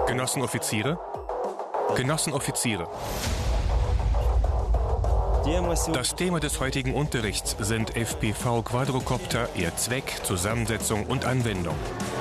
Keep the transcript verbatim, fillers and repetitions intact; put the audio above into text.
Genossenoffiziere? Genossenoffiziere. Das Thema des heutigen Unterrichts sind F P V-Quadrocopter, ihr Zweck, Zusammensetzung und Anwendung.